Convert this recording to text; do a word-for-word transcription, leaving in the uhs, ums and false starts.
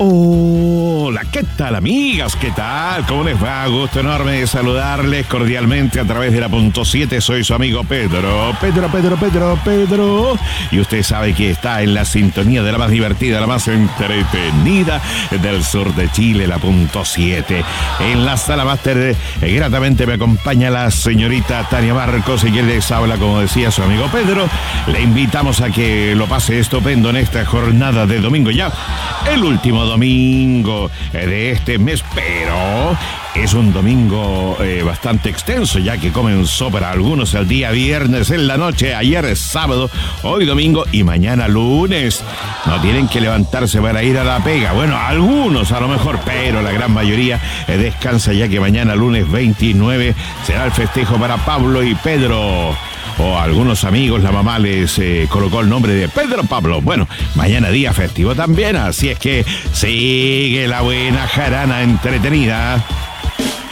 Hola, ¿qué tal, amigas? ¿Qué tal? ¿Cómo les va? Gusto enorme de saludarles cordialmente a través de la punto siete. Soy su amigo Pedro. Pedro, Pedro, Pedro, Pedro. Y usted sabe que está en la sintonía de la más divertida, la más entretenida del sur de Chile, la punto siete. En la sala máster, eh, gratamente me acompaña la señorita Tania Marcos y quien les habla, como decía su amigo Pedro. Le invitamos a que lo pase estupendo en esta jornada de domingo, ya el último domingo de este mes, pero es un domingo eh, bastante extenso, ya que comenzó para algunos el día viernes en la noche, ayer es sábado, hoy domingo y mañana lunes. No tienen que levantarse para ir a la pega. Bueno, algunos a lo mejor, pero la gran mayoría eh, descansa, ya que mañana lunes veintinueve será el festejo para Pablo y Pedro. O a algunos amigos la mamá les eh, colocó el nombre de Pedro Pablo. Bueno, mañana día festivo también, así es que sigue la buena jarana entretenida.